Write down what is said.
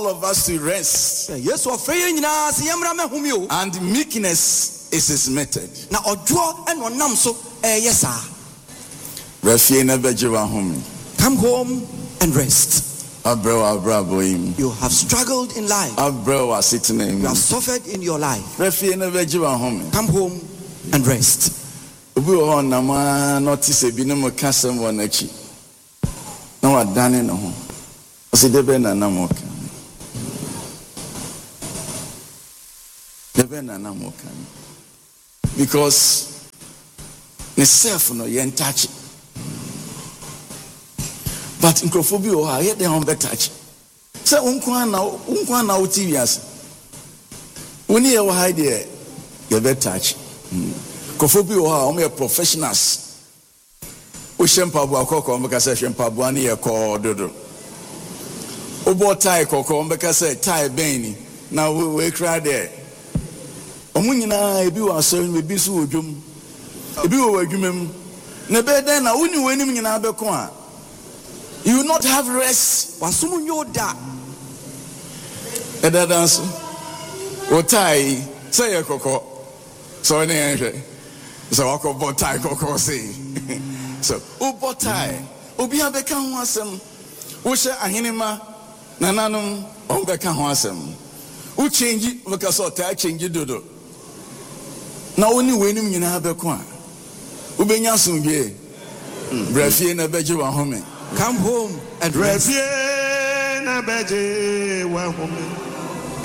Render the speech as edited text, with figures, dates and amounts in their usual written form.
of us to rest. Yes, or free And meekness is his method. Now, or draw and one nam so, yes, sir. Come home and rest. You have struggled in life. You have suffered in your life. Come home and rest. Because self no yen touch. But in Crofobio, yet they on better touch. So unkwana utivias. When you hide there, you better touch. Crofobio are professionals. We shempabu akoko mbekase shempabu ani ye ko dodo. Obo tie koko mbekase tie beni. Now we cry there. Omunyina ebi wa so ebi so odwom. Ebi wo adwumam. Na be den na woni wanim nyina beko a. You will not have rest. Wasumunyo da. Eda dance. O tie say ye koko. So ne enhwe. So wako bo tie koko say. So o bo tie. Obi abeka ho asem. Wo hye ahenema nananom on beka ho asem. Wo change because o tie change dodo. Na woni wenim nyina beko a. Wo benya sungwe. Brafie na beje wa home. Come home and rest. Brafie na beje wa home.